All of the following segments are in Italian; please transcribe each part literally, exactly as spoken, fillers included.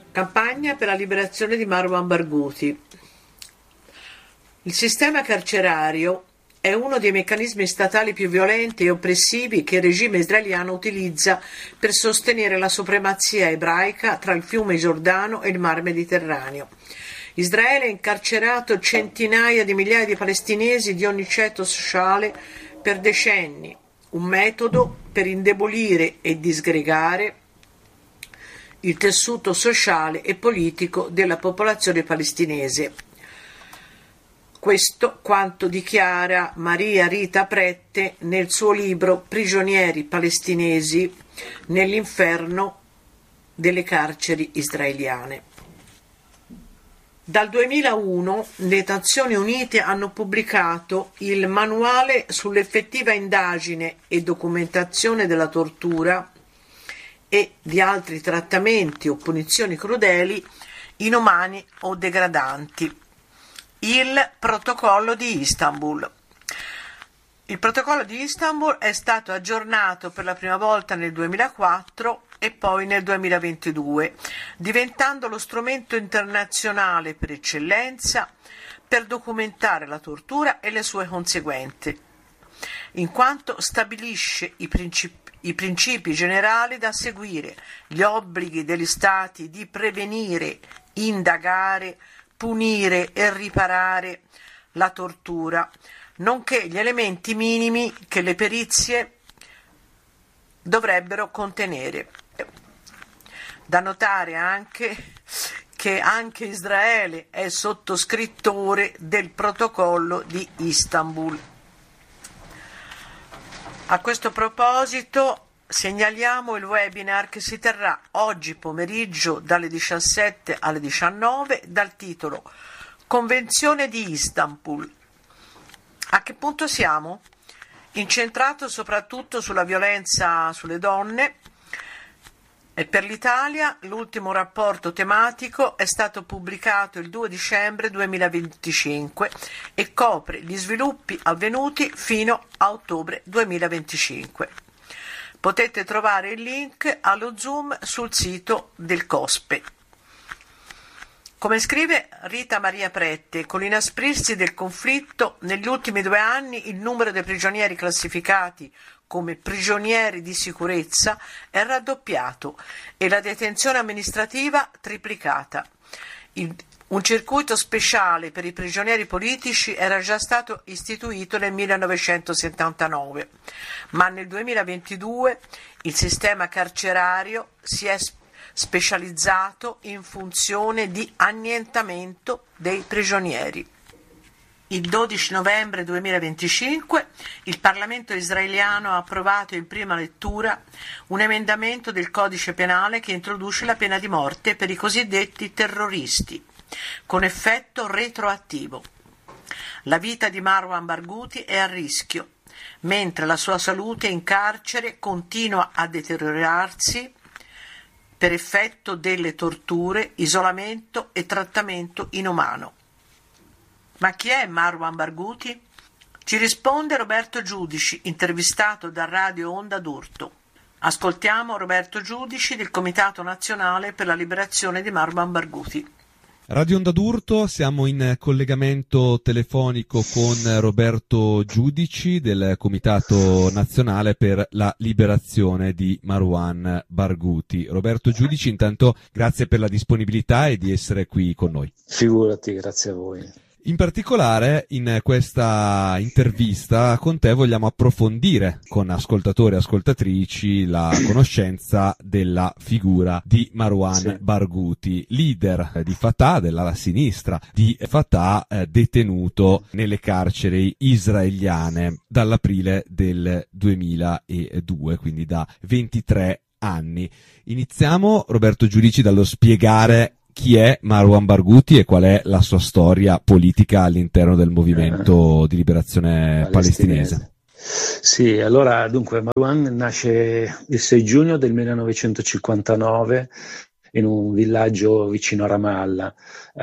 Campagna per la liberazione di Marwan Barghouti. Il sistema carcerario è uno dei meccanismi statali più violenti e oppressivi che il regime israeliano utilizza per sostenere la supremazia ebraica tra il fiume Giordano e il mar Mediterraneo. Israele ha incarcerato centinaia di migliaia di palestinesi di ogni ceto sociale per decenni, un metodo per indebolire e disgregare il tessuto sociale e politico della popolazione palestinese. Questo quanto dichiara Maria Rita Prette nel suo libro Prigionieri palestinesi nell'inferno delle carceri israeliane. Dal duemilauno le Nazioni Unite hanno pubblicato il Manuale sull'effettiva indagine e documentazione della tortura e di altri trattamenti o punizioni crudeli, inumani o degradanti. Il Protocollo di Istanbul. Il Protocollo di Istanbul è stato aggiornato per la prima volta nel duemilaquattro e poi nel duemilaventidue, diventando lo strumento internazionale per eccellenza per documentare la tortura e le sue conseguenze, in quanto stabilisce i principi i principi generali da seguire, gli obblighi degli Stati di prevenire, indagare, punire e riparare la tortura, nonché gli elementi minimi che le perizie dovrebbero contenere. Da notare anche che anche Israele è sottoscrittore del Protocollo di Istanbul. A questo proposito segnaliamo il webinar che si terrà oggi pomeriggio dalle diciassette alle diciannove dal titolo Convenzione di Istanbul. A che punto siamo? Incentrato soprattutto sulla violenza sulle donne. E per l'Italia l'ultimo rapporto tematico è stato pubblicato il due dicembre duemilaventicinque e copre gli sviluppi avvenuti fino a ottobre duemilaventicinque. Potete trovare il link allo Zoom sul sito del COSPE. Come scrive Rita Maria Prette, con l'inasprirsi del conflitto negli ultimi due anni il numero dei prigionieri classificati come prigionieri di sicurezza è raddoppiato e la detenzione amministrativa triplicata. Il, un circuito speciale per i prigionieri politici era già stato istituito nel millenovecentosettantanove, ma nel duemilaventidue il sistema carcerario si è specializzato in funzione di annientamento dei prigionieri. Il dodici novembre duemilaventicinque il Parlamento israeliano ha approvato in prima lettura un emendamento del codice penale che introduce la pena di morte per i cosiddetti terroristi, con effetto retroattivo. La vita di Marwan Barghouti è a rischio, mentre la sua salute in carcere continua a deteriorarsi per effetto delle torture, isolamento e trattamento inumano. Ma chi è Marwan Barghouti? Ci risponde Roberto Giudici, intervistato da Radio Onda d'Urto. Ascoltiamo Roberto Giudici del Comitato Nazionale per la Liberazione di Marwan Barghouti. Radio Onda d'Urto, siamo in collegamento telefonico con Roberto Giudici del Comitato Nazionale per la Liberazione di Marwan Barghouti. Roberto Giudici, intanto grazie per la disponibilità e di essere qui con noi. Figurati, grazie a voi. In particolare in questa intervista con te vogliamo approfondire con ascoltatori e ascoltatrici la conoscenza della figura di Marwan sì. Barghouti, leader di Fatah, della sinistra di Fatah, eh, detenuto nelle carceri israeliane dall'aprile del duemiladue, quindi da ventitré anni. Iniziamo, Roberto Giudici, dallo spiegare chi è Marwan Barghouti e qual è la sua storia politica all'interno del movimento di liberazione palestinese. Sì, allora dunque Marwan nasce il sei giugno del millenovecentocinquantanove in un villaggio vicino a Ramallah.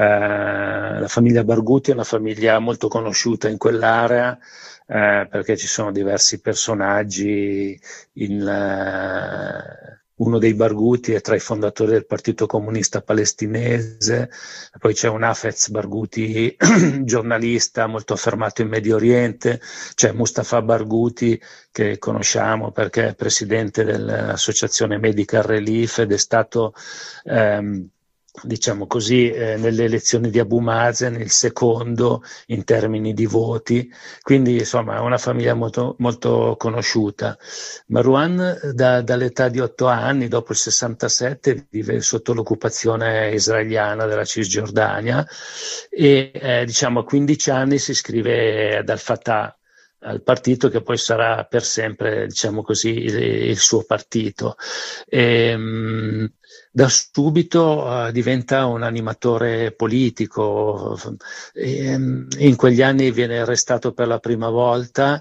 Eh, la famiglia Barghouti è una famiglia molto conosciuta in quell'area eh, perché ci sono diversi personaggi in, eh, uno dei Barghouti è tra i fondatori del Partito Comunista Palestinese, poi c'è un Hafez Barghouti, giornalista molto affermato in Medio Oriente, c'è Mustafa Barghouti che conosciamo perché è presidente dell'Associazione Medical Relief ed è stato ehm, diciamo così, eh, nelle elezioni di Abu Mazen il secondo in termini di voti, quindi insomma è una famiglia molto, molto conosciuta. Marwan da, dall'età di otto anni, dopo il sessantasette, vive sotto l'occupazione israeliana della Cisgiordania e eh, diciamo a quindici anni si iscrive ad Al-Fatah, al partito che poi sarà per sempre, diciamo così, il, il suo partito. E, mh, da subito uh, diventa un animatore politico e, um, in quegli anni viene arrestato per la prima volta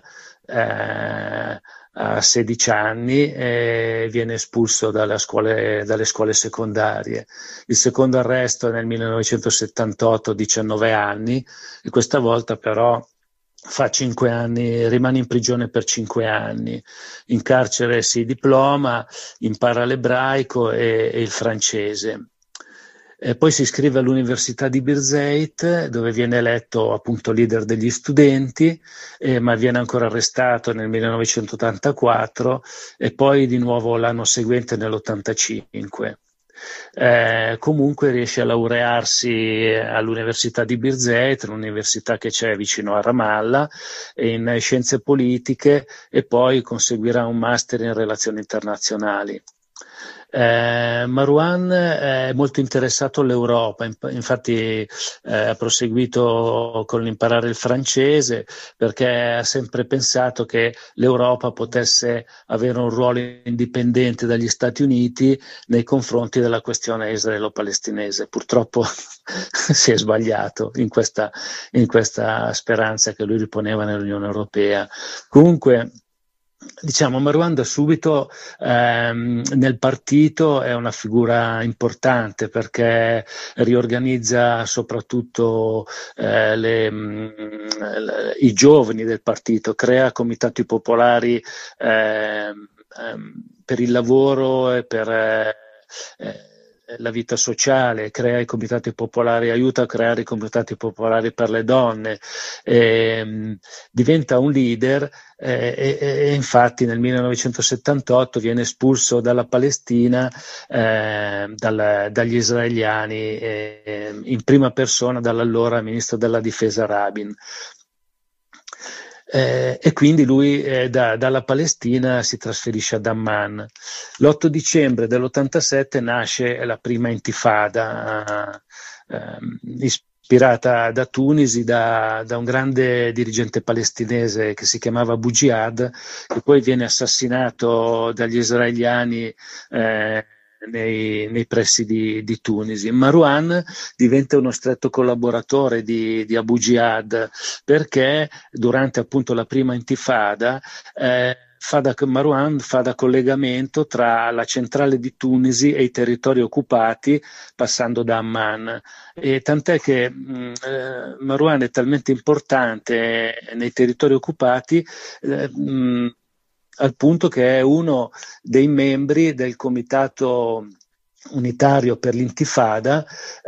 eh, a sedici anni e viene espulso dalle scuole, dalle scuole secondarie. Il secondo arresto è nel millenovecentosettantotto, diciannove anni, e questa volta però fa cinque anni, rimane in prigione per cinque anni. In carcere si diploma, impara l'ebraico e, e il francese. E poi si iscrive all'Università di Birzeit, dove viene eletto appunto leader degli studenti, eh, ma viene ancora arrestato nel millenovecentottantaquattro e poi di nuovo l'anno seguente nell'ottantacinque. Eh, comunque riesce a laurearsi all'Università di Birzeit, l'università che c'è vicino a Ramallah, in scienze politiche, e poi conseguirà un master in relazioni internazionali. Eh, Marwan è molto interessato all'Europa, infatti eh, ha proseguito con l'imparare il francese perché ha sempre pensato che l'Europa potesse avere un ruolo indipendente dagli Stati Uniti nei confronti della questione israelo-palestinese. Purtroppo si è sbagliato in questa, in questa speranza che lui riponeva nell'Unione Europea. Comunque, diciamo, Marwan da subito ehm, nel partito è una figura importante perché riorganizza soprattutto eh, le, mh, i giovani del partito, crea comitati popolari eh, ehm, per il lavoro e per eh, la vita sociale, crea i comitati popolari, aiuta a creare i comitati popolari per le donne, eh, diventa un leader eh, e, e infatti nel millenovecentosettantotto viene espulso dalla Palestina eh, dal, dagli israeliani eh, in prima persona dall'allora ministro della difesa Rabin. Eh, e quindi lui eh, da, dalla Palestina si trasferisce ad Amman. L'otto dicembre dell'ottantasette nasce la prima intifada eh, ispirata da Tunisi da, da un grande dirigente palestinese che si chiamava Abu Jihad, che poi viene assassinato dagli israeliani eh, Nei, nei pressi di, di Tunisi. Marwan diventa uno stretto collaboratore di, di Abu Jihad perché durante appunto la prima intifada eh, fa da, Marwan fa da collegamento tra la centrale di Tunisi e i territori occupati passando da Amman, e tant'è che mh, eh, Marwan è talmente importante nei territori occupati eh, mh, al punto che è uno dei membri del comitato unitario per l'intifada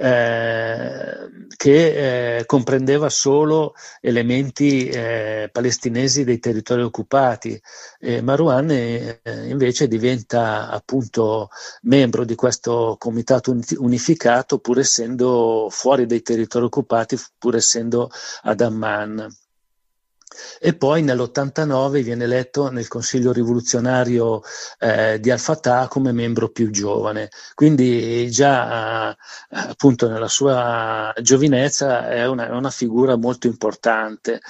eh, che eh, comprendeva solo elementi eh, palestinesi dei territori occupati. E Marwan eh, invece diventa appunto membro di questo comitato unificato pur essendo fuori dai territori occupati, pur essendo ad Amman. E poi nell'ottantanove viene eletto nel Consiglio rivoluzionario eh, di Al-Fatah come membro più giovane, quindi già eh, appunto nella sua giovinezza è una, una figura molto importante.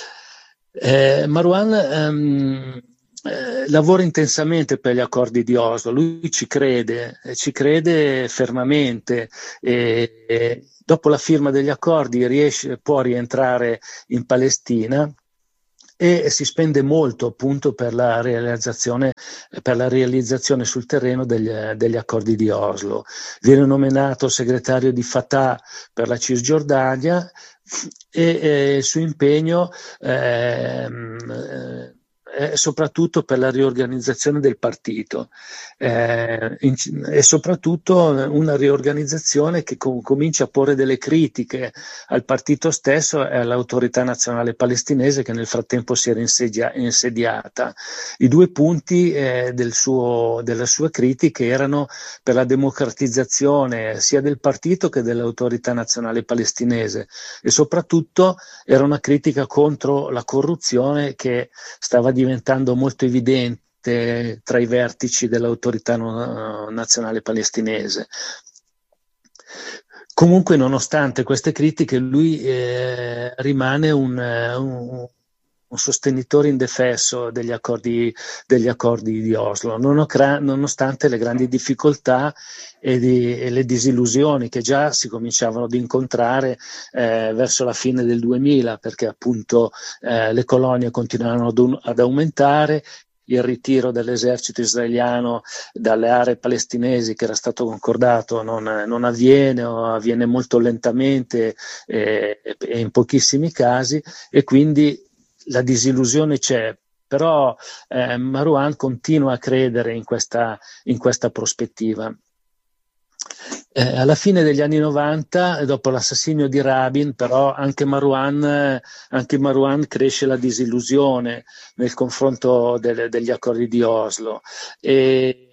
Eh, Marwan ehm, eh, lavora intensamente per gli accordi di Oslo, lui ci crede, eh, ci crede fermamente e, e dopo la firma degli accordi riesce, può rientrare in Palestina e si spende molto appunto per la realizzazione, per la realizzazione sul terreno degli, degli accordi di Oslo. Viene nominato segretario di Fatah per la Cisgiordania e eh, il suo impegno eh, e soprattutto per la riorganizzazione del partito, eh, in, e soprattutto una riorganizzazione che com- comincia a porre delle critiche al partito stesso e all'autorità nazionale palestinese che nel frattempo si era insedia- insediata. I due punti eh, del suo, delle sue critiche erano per la democratizzazione sia del partito che dell'autorità nazionale palestinese, e soprattutto era una critica contro la corruzione che stava diventando molto evidente tra i vertici dell'autorità nazionale palestinese. Comunque, nonostante queste critiche, lui eh, rimane un, un, un sostenitore indefesso degli accordi, degli accordi di Oslo, nonostante le grandi difficoltà e, di, e le disillusioni che già si cominciavano ad incontrare eh, verso la fine del duemila, perché appunto eh, le colonie continuavano ad, ad aumentare, il ritiro dell'esercito israeliano dalle aree palestinesi che era stato concordato non, non avviene o avviene molto lentamente e, e in pochissimi casi, e quindi la disillusione c'è. Però eh, Marouane continua a credere in questa, in questa prospettiva. Eh, alla fine degli anni novanta, dopo l'assassinio di Rabin, però anche Marouane, anche Marouane cresce la disillusione nel confronto delle, degli accordi di Oslo, e,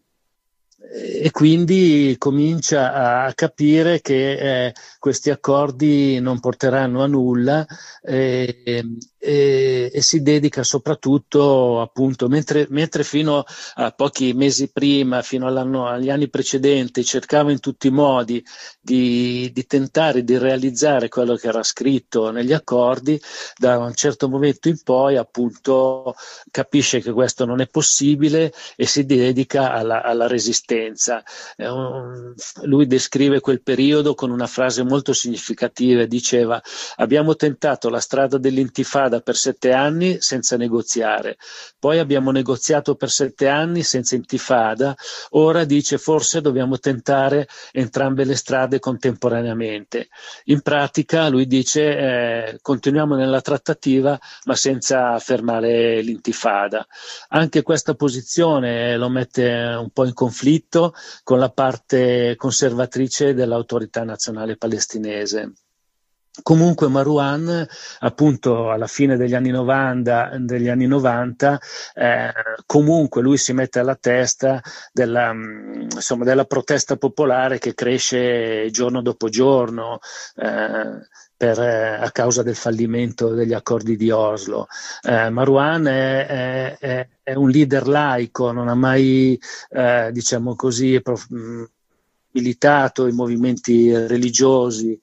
e quindi comincia a capire che eh, questi accordi non porteranno a nulla, eh, e, e si dedica soprattutto, appunto, mentre, mentre fino a pochi mesi prima, fino all'anno, agli anni precedenti, cercava in tutti i modi di, di tentare di realizzare quello che era scritto negli accordi, da un certo momento in poi appunto capisce che questo non è possibile e si dedica alla, alla resistenza. Eh, un, lui descrive quel periodo con una frase molto significativa, diceva: abbiamo tentato la strada dell'intifada per sette anni senza negoziare, poi abbiamo negoziato per sette anni senza intifada, ora dice forse dobbiamo tentare entrambe le strade contemporaneamente. In pratica lui dice eh, continuiamo nella trattativa ma senza fermare l'intifada. Anche questa posizione lo mette un po' in conflitto con la parte conservatrice dell'autorità nazionale palestinese. Comunque Marouane, appunto alla fine degli anni novanta, degli anni novanta eh, comunque lui si mette alla testa della, insomma, della protesta popolare che cresce giorno dopo giorno eh, per, eh, a causa del fallimento degli accordi di Oslo. Eh, Marouane è, è, è un leader laico, non ha mai eh, diciamo così prof, militato in movimenti religiosi,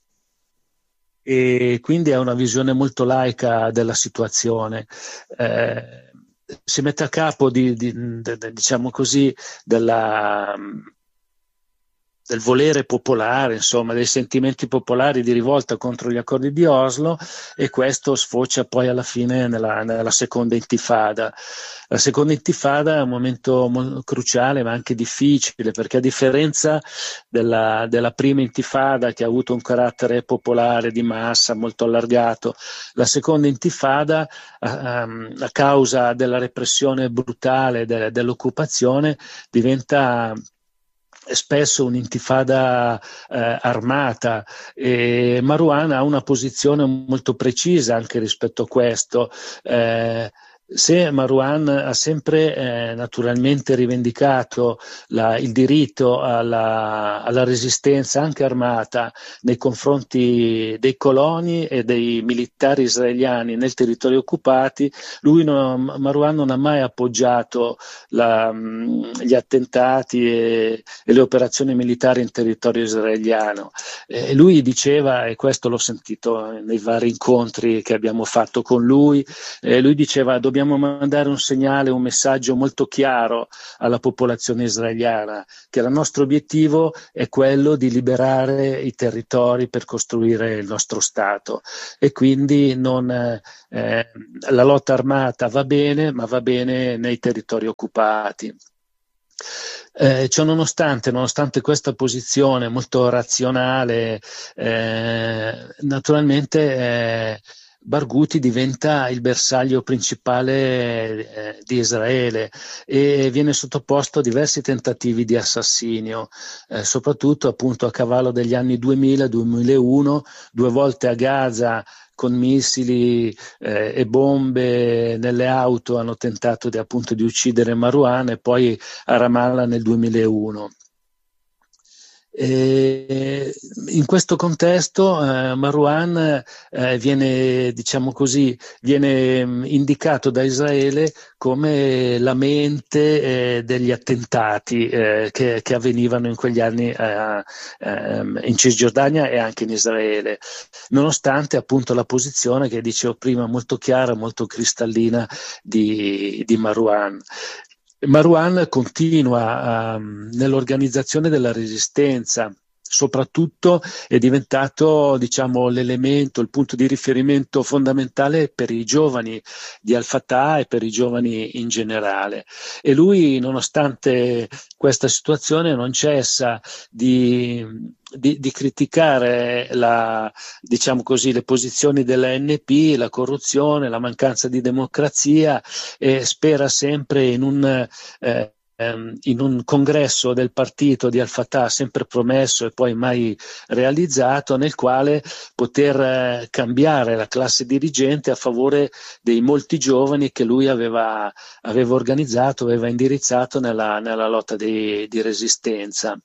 e quindi ha una visione molto laica della situazione. Eh, si mette a capo di, di, di, di, diciamo così, della, del volere popolare, insomma, dei sentimenti popolari di rivolta contro gli accordi di Oslo, e questo sfocia poi alla fine nella, nella seconda intifada. La seconda intifada è un momento molto cruciale ma anche difficile, perché a differenza della, della prima intifada, che ha avuto un carattere popolare di massa molto allargato, la seconda intifada a, a causa della repressione brutale de, dell'occupazione diventa spesso un'intifada eh, armata, e Marouane ha una posizione molto precisa anche rispetto a questo. Eh, Se Marouane ha sempre eh, naturalmente rivendicato la, il diritto alla, alla resistenza anche armata nei confronti dei coloni e dei militari israeliani nel territorio occupati, lui non, Marouane non ha mai appoggiato la, gli attentati e, e le operazioni militari in territorio israeliano. Eh, lui diceva, e questo l'ho sentito nei vari incontri che abbiamo fatto con lui, eh, lui diceva: dobbiamo mandare un segnale, un messaggio molto chiaro alla popolazione israeliana, che il nostro obiettivo è quello di liberare i territori per costruire il nostro Stato, e quindi non, eh, la lotta armata va bene, ma va bene nei territori occupati. Eh, ciò nonostante, nonostante questa posizione molto razionale, eh, naturalmente eh, Barghouti diventa il bersaglio principale eh, di Israele e viene sottoposto a diversi tentativi di assassinio, eh, soprattutto appunto a cavallo degli anni duemila duemilauno, due volte a Gaza con missili eh, e bombe nelle auto hanno tentato di, appunto, di uccidere Marwan, e poi a Ramallah nel duemilauno. E in questo contesto eh, Marwan eh, viene, diciamo così, viene mh, indicato da Israele come la mente eh, degli attentati eh, che, che avvenivano in quegli anni eh, eh, in Cisgiordania e anche in Israele, nonostante appunto la posizione che dicevo prima molto chiara, molto cristallina di, di Marwan. Marwan continua um, nell'organizzazione della resistenza, soprattutto è diventato, diciamo, l'elemento, il punto di riferimento fondamentale per i giovani di Al-Fatah e per i giovani in generale. E lui, nonostante questa situazione, non cessa di, di, di criticare la, diciamo così, le posizioni della N P, la corruzione, la mancanza di democrazia, e spera sempre in un eh, in un congresso del partito di Al-Fatah sempre promesso e poi mai realizzato, nel quale poter eh, cambiare la classe dirigente a favore dei molti giovani che lui aveva, aveva organizzato, aveva indirizzato nella, nella lotta di, di resistenza.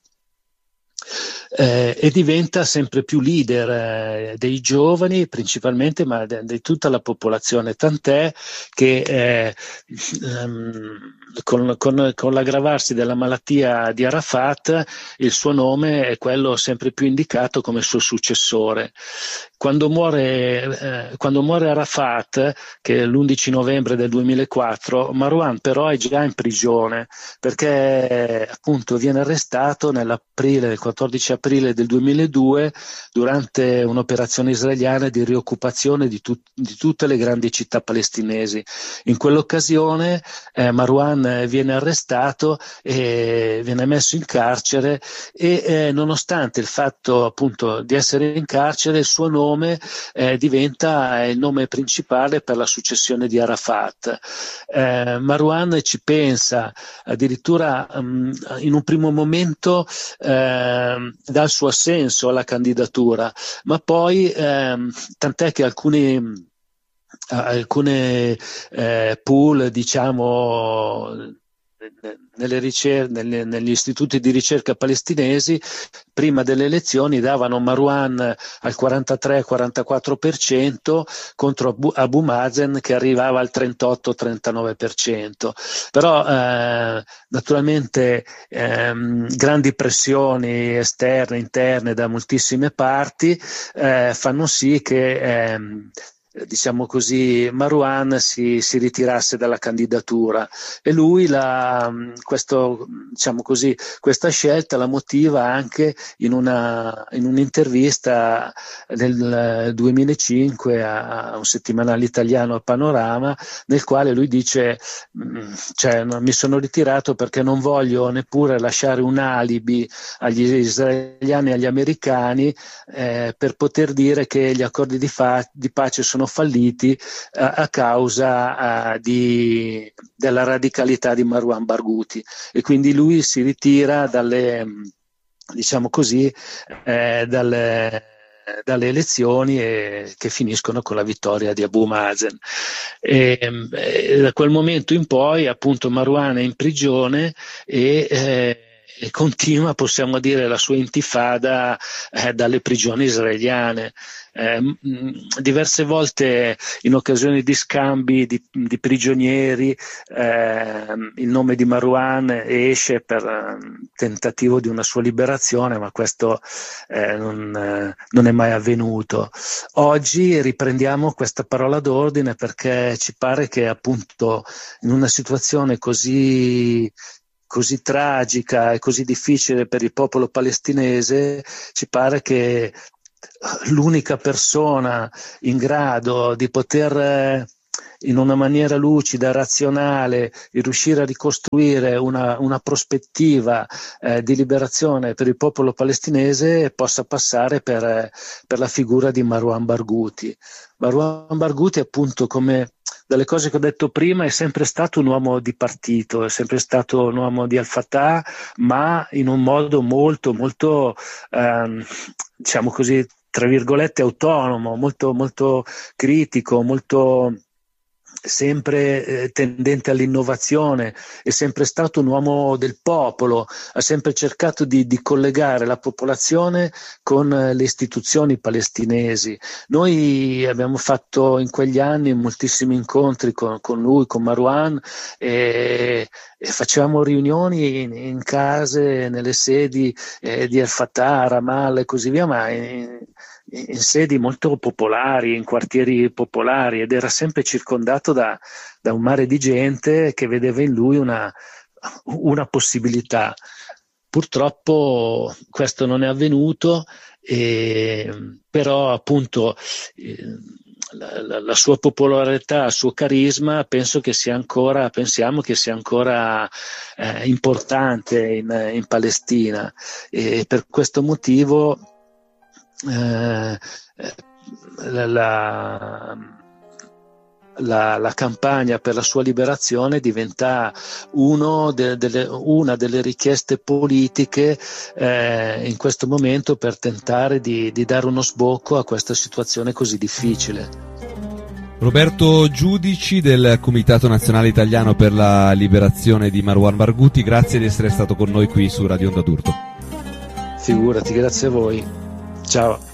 Eh, e diventa sempre più leader eh, dei giovani principalmente, ma de- di tutta la popolazione, tant'è che eh, um, con, con, con l'aggravarsi della malattia di Arafat il suo nome è quello sempre più indicato come suo successore. Quando muore, eh, quando muore Arafat, che è l'undici novembre del duemilaquattro, Marwan però è già in prigione, perché appunto viene arrestato nell'aprile, il quattordici aprile del duemiladue, durante un'operazione israeliana di rioccupazione di, tut- di tutte le grandi città palestinesi. In quell'occasione eh, Marwan viene arrestato e viene messo in carcere, e eh, nonostante il fatto appunto di essere in carcere, il suo nome eh, diventa il nome principale per la successione di Arafat. Eh, Marwan ci pensa, addirittura um, in un primo momento eh, dà il suo assenso alla candidatura, ma poi ehm, tant'è che alcuni alcune eh, pool, diciamo, nelle ricer- nelle, negli istituti di ricerca palestinesi prima delle elezioni davano Marwan al quarantatré quarantaquattro per cento contro Abu, Abu Mazen che arrivava al trentotto trentanove per cento. Però eh, naturalmente ehm, grandi pressioni esterne, interne da moltissime parti eh, fanno sì che ehm, diciamo così, Marwan si, si ritirasse dalla candidatura, e lui la, questo, diciamo così, questa scelta la motiva anche in, una, in un'intervista nel duemilacinque a, a un settimanale italiano, a Panorama, nel quale lui dice cioè, mi sono ritirato perché non voglio neppure lasciare un alibi agli israeliani e agli americani eh, per poter dire che gli accordi di, fa- di pace sono falliti eh, a causa eh, di, della radicalità di Marwan Barghouti, e quindi lui si ritira dalle, diciamo così, eh, dalle, dalle elezioni e, che finiscono con la vittoria di Abu Mazen. E, e da quel momento in poi appunto Marwan è in prigione e eh, e continua, possiamo dire, la sua intifada eh, dalle prigioni israeliane. Eh, mh, diverse volte in occasione di scambi di, di prigionieri eh, il nome di Marwan esce per uh, tentativo di una sua liberazione, ma questo eh, non, eh, non è mai avvenuto. Oggi riprendiamo questa parola d'ordine perché ci pare che appunto in una situazione così così tragica e così difficile per il popolo palestinese, ci pare che l'unica persona in grado di poter in una maniera lucida, razionale, e riuscire a ricostruire una, una prospettiva eh, di liberazione per il popolo palestinese possa passare per, per la figura di Marwan Barghouti. Marwan Barghouti, appunto, come dalle cose che ho detto prima, è sempre stato un uomo di partito, è sempre stato un uomo di Al-Fatah, ma in un modo molto, molto, ehm, diciamo così, tra virgolette, autonomo, molto, molto critico, molto sempre eh, tendente all'innovazione, è sempre stato un uomo del popolo, ha sempre cercato di, di collegare la popolazione con eh, le istituzioni palestinesi. Noi abbiamo fatto in quegli anni moltissimi incontri con, con lui, con Marwan, e, e facevamo riunioni in, in case, nelle sedi eh, di Al-Fatah, Ramallah e così via, ma in, in sedi molto popolari, in quartieri popolari, ed era sempre circondato da, da un mare di gente che vedeva in lui una, una possibilità. Purtroppo questo non è avvenuto, e, però appunto eh, la, la, la sua popolarità, il suo carisma, penso che sia ancora, pensiamo che sia ancora eh, importante in, in Palestina, e per questo motivo Eh, la, la, la, la campagna per la sua liberazione diventa uno de, delle, una delle richieste politiche eh, in questo momento, per tentare di, di dare uno sbocco a questa situazione così difficile. Roberto Giudici del Comitato Nazionale Italiano per la Liberazione di Marwan Barghouti, grazie di essere stato con noi qui su Radio Onda d'Urto. Figurati, grazie a voi. Ciao.